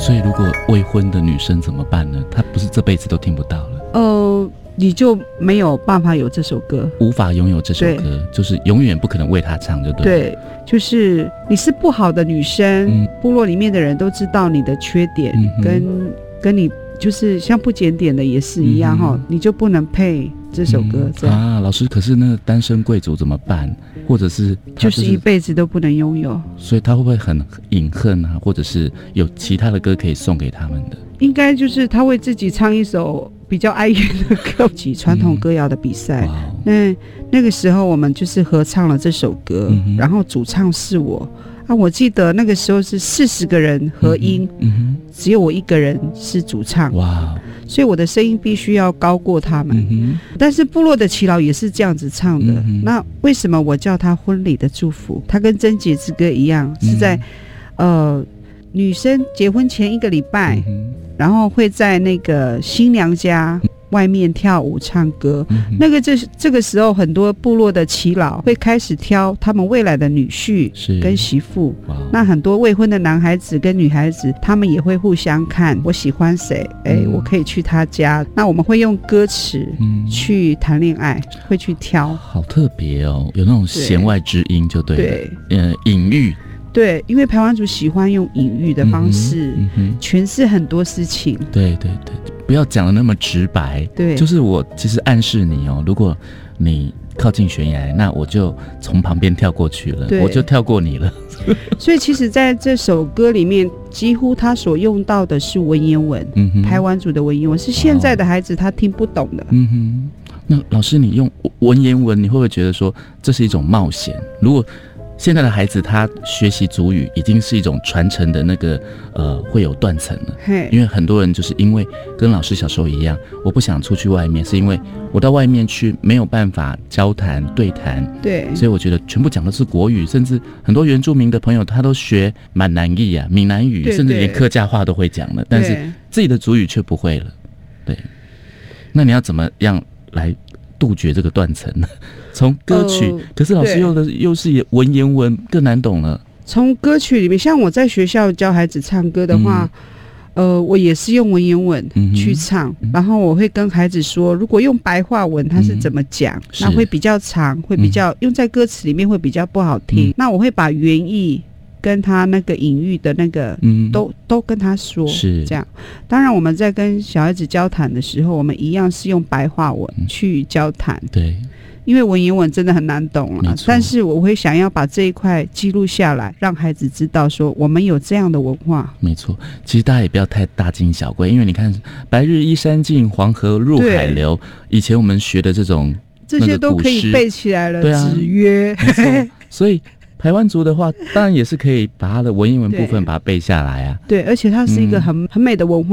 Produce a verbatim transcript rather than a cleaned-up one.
所以如果未婚的女生怎么办呢？她不是这辈子都听不到了？ 呃，你就没有办法有这首歌， 无法拥有这首歌，就是永远不可能为她唱，就对了。 对，就是你是不好的女生，嗯、部落里面的人都知道你的缺点，嗯、跟跟你就是像不检点的也是一样哈、嗯，你就不能配这首歌这样、 嗯、啊。老师，可是那个单身贵族怎么办？或者是、 就是、就是一辈子都不能拥有， 所以他会不会很隐恨啊？或者是有其他的歌可以送给他们的？应该就是他会自己唱一首比较哀怨的歌曲，传统歌谣的比赛。那那个时候我们就是合唱了这首歌，嗯、然后主唱是我啊。我记得那个时候是四十个人合音、嗯嗯，只有我一个人是主唱。哇！所以我的声音必须要高过他们、嗯、但是部落的耆老也是这样子唱的、嗯、那为什么我叫他婚礼的祝福？他跟贞洁之歌一样、嗯、是在呃女生结婚前一个礼拜、嗯、然后会在那个新娘家外面跳舞唱歌、嗯、那个这这个时候很多部落的耆老会开始挑他们未来的女婿跟媳妇，那很多未婚的男孩子跟女孩子他们也会互相看我喜欢谁，哎、嗯，我可以去他家，那我们会用歌词去谈恋爱、嗯、会去挑。 好特别哦，有那种弦外之音就对了，对，呃，隐喻。 对，因为排湾族喜欢用隐喻的方式、嗯嗯、诠释很多事情。 对对对，不要讲的那么直白。对，就是我其实暗示你哦，如果你靠近悬崖，那我就从旁边跳过去了，我就跳过你了。 所以其实在这首歌里面，几乎他所用到的是文言文，嗯、排湾族的文言文，是现在的孩子他听不懂的。嗯哼， 那老师你用文言文，你会不会觉得说这是一种冒险？如果现在的孩子他学习族语已经是一种传承的那个呃会有断层了，因为很多人就是因为跟老师小时候一样，我不想出去外面，是因为我到外面去没有办法交谈对谈，对，所以我觉得全部讲的是国语，甚至很多原住民的朋友他都学闽南语啊、闽南语，甚至连客家话都会讲了，但是自己的族语却不会了。对，那你要怎么样来杜绝这个断层呢？从歌曲、呃、可是老师用的又是文言文，更难懂了。 从歌曲里面，像我在学校教孩子唱歌的话、嗯、呃，我也是用文言文去唱、嗯、然后我会跟孩子说，如果用白话文它是怎么讲、嗯、那会比较长，会比较、嗯、用在歌词里面会比较不好听、嗯、那我会把原意跟他那个隐喻的那个、嗯、都都跟他说，是这样。当然我们在跟小孩子交谈的时候，我们一样是用白话文去交谈、嗯、对，因为文言文真的很难懂了，但是我会想要把这一块记录下来，让孩子知道说我们有这样的文化。 没错，其实大家也不要太大惊小怪，因为你看白日依山尽，黄河入海流，以前我们学的这种这些都可以背起来了，子曰、啊、 所以排湾族的话当然也是可以把它的文言文部分把它背下来啊。 对，而且它是一个很、嗯、很美的文化。